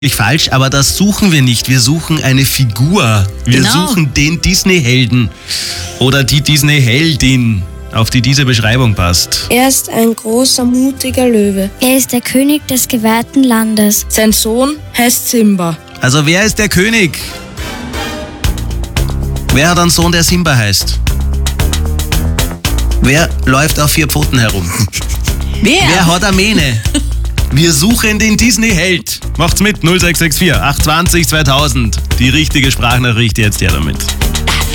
Falsch, aber das suchen wir nicht. Wir suchen eine Figur. Wir suchen den Disney-Helden oder die Disney-Heldin, auf die diese Beschreibung passt. Er ist ein großer, mutiger Löwe. Er ist der König des geweihten Landes. Sein Sohn heißt Simba. Also wer ist der König? Wer hat einen Sohn, der Simba heißt? Wer läuft auf 4 Pfoten herum? Wer hat eine Mähne? Wir suchen den Disney-Held. Macht's mit, 0664 820 2000. Die richtige Sprachnachricht jetzt her damit.